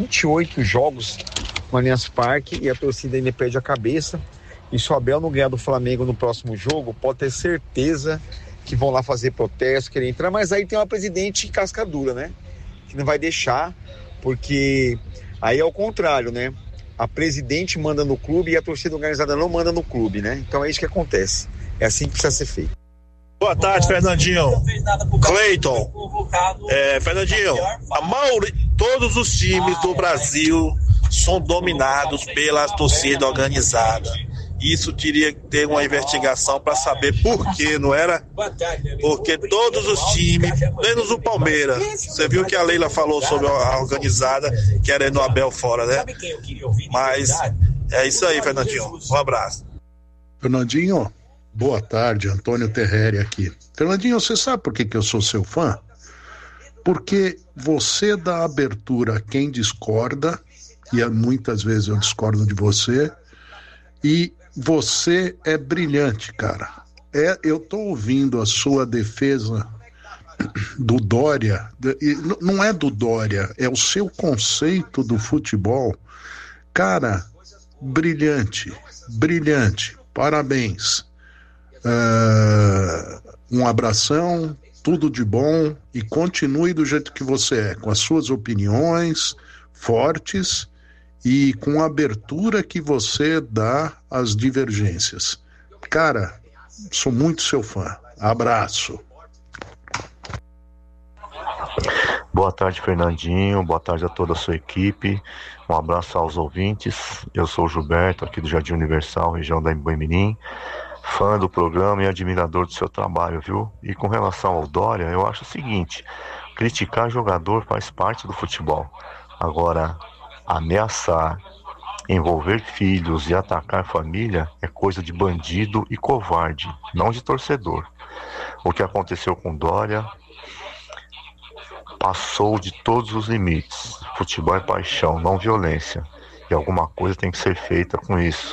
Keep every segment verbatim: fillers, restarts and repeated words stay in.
vinte e oito jogos no Allianz Parque e a torcida ainda perde a cabeça. E se o Abel não ganhar do Flamengo no próximo jogo, pode ter certeza que vão lá fazer protesto, querer entrar. Mas aí tem uma presidente cascadura, né? Que não vai deixar, porque aí é o contrário, né? A presidente manda no clube e a torcida organizada não manda no clube, né? Então é isso que acontece. É assim que precisa ser feito. Boa tarde, Fernandinho. Cleiton. É, Fernandinho, a maioria, todos os times do Brasil são dominados pela torcida organizada. Isso teria que ter uma investigação para saber por quê, não era? Porque todos os times, menos o Palmeiras. Você viu que a Leila falou sobre a organizada querendo o Abel fora, né? Mas é isso aí, Fernandinho. Um abraço. Fernandinho, boa tarde, Antônio Terreri aqui. Fernandinho, você sabe por que, que eu sou seu fã? Porque você dá abertura a quem discorda, e muitas vezes eu discordo de você, e você é brilhante, cara. É, eu tô ouvindo a sua defesa do Dória, e não é do Dória, é o seu conceito do futebol. Cara, brilhante, brilhante, parabéns. Uh, um abração, tudo de bom e continue do jeito que você é, com as suas opiniões fortes e com a abertura que você dá às divergências. Cara, sou muito seu fã. Abraço. Boa tarde, Fernandinho. Boa tarde a toda a sua equipe. Um abraço aos ouvintes. Eu sou o Gilberto, aqui do Jardim Universal, região da Boi-Mirim. Fã do programa e admirador do seu trabalho, viu? E com relação ao Dória, eu acho o seguinte: criticar jogador faz parte do futebol. Agora, ameaçar, envolver filhos e atacar família é coisa de bandido e covarde, não de torcedor. O que aconteceu com Dória passou de todos os limites. Futebol é paixão, não violência. E alguma coisa tem que ser feita com isso.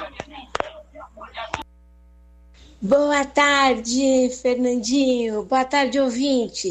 Boa tarde, Fernandinho. Boa tarde, ouvinte.